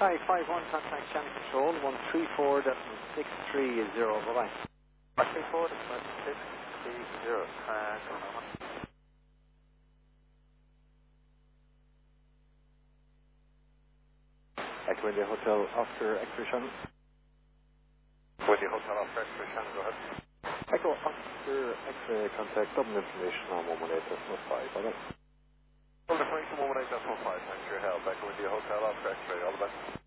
Hi, 5-1, contact channel control, 134.630, bye-bye. 134.630, Echo India Hotel after X-ray channel. India Hotel after X-ray channel, go ahead. Echo after X-ray contact, double information on 118.5, bye-bye. Double information 118.5, thanks for your help. Echo India Hotel after X-ray, all the best.